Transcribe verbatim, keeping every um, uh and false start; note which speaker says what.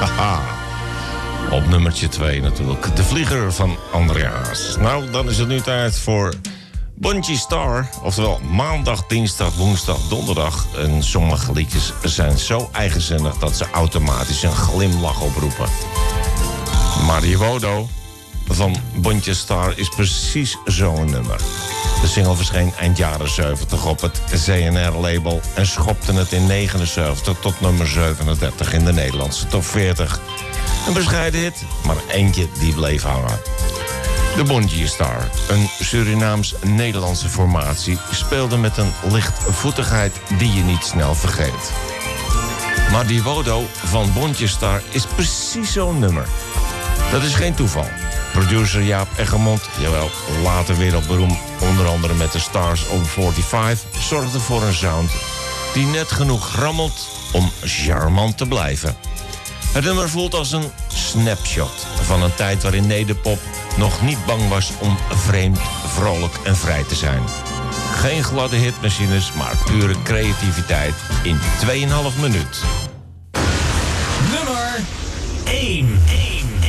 Speaker 1: Haha. Op nummertje twee natuurlijk. De Vlieger van Andreas. Nou, dan is het nu tijd voor Bungie Star. Oftewel maandag, dinsdag, woensdag, donderdag. En sommige liedjes zijn zo eigenzinnig dat ze automatisch een glimlach oproepen. Mariewodo van Bungie Star is precies zo'n nummer. De single verscheen eind jaren zeventig op het C N R-label... en schopte het in negenenzeventig tot nummer zevenendertig in de Nederlandse top veertig. Een bescheiden hit, maar eentje die bleef hangen. De Bungie Star, een Surinaams-Nederlandse formatie... speelde met een lichtvoetigheid die je niet snel vergeet. Maar die Wodo van Bungie Star is precies zo'n nummer. Dat is geen toeval. Producer Jaap Eggermond, jawel, later wereldberoemd... onder andere met de Stars of vijfenveertig... zorgde voor een sound die net genoeg rammelt om charmant te blijven. Het nummer voelt als een snapshot van een tijd waarin nederpop nog niet bang was om vreemd, vrolijk en vrij te zijn. Geen gladde hitmachines, maar pure creativiteit in twee komma vijf minuut.
Speaker 2: Nummer één.